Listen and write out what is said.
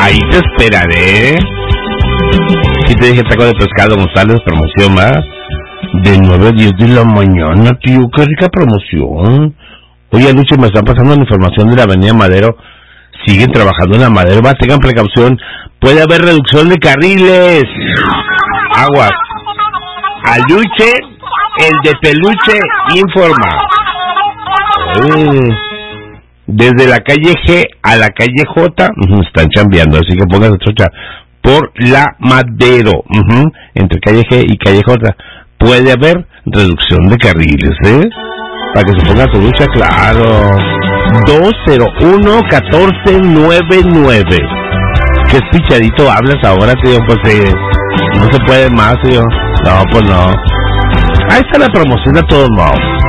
Ahí te esperaré. Si te dije taco de pescado González, promoción más. De 9 a 10 de la mañana, tío, qué rica promoción. Oye, Luche, me están pasando la información de la avenida Madero. Siguen trabajando en la Madero, tengan precaución. Puede haber reducción de carriles. Aguas. Aluche, el de peluche, informa. Desde la calle G a la calle J, están chambeando, así que pónganse trucha. Por la Madero, entre calle G y calle J, puede haber reducción de carriles, para que se ponga su lucha, claro. 201-1499. ¿Qué pichadito hablas ahora, tío? Pues no se puede más, tío. No, pues no. Ahí está la promoción a todos modos.